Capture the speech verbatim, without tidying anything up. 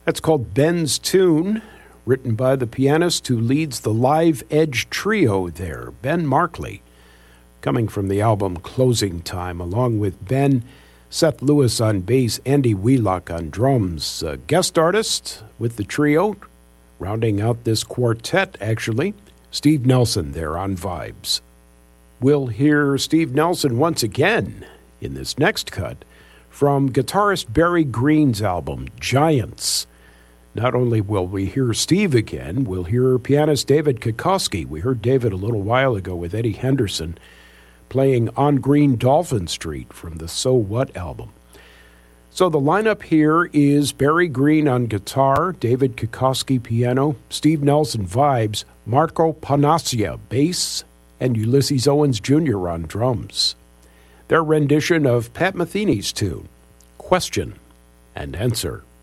That's called Ben's Tune, written by the pianist who leads the Live Edge trio there, Ben Markley, coming from the album Closing Time, along with Ben, Seth Lewis on bass, Andy Wheelock on drums. A guest artist with the trio, rounding out this quartet, actually, Steve Nelson there on vibes. We'll hear Steve Nelson once again in this next cut from guitarist Barry Green's album, Giants. Not only will we hear Steve again, we'll hear pianist David Kikoski. We heard David a little while ago with Eddie Henderson playing On Green Dolphin Street from the So What album. So the lineup here is Barry Green on guitar, David Kikoski piano, Steve Nelson vibes, Marco Panaccia bass, and Ulysses Owens Junior on drums. Their rendition of Pat Metheny's tune, Question and Answer.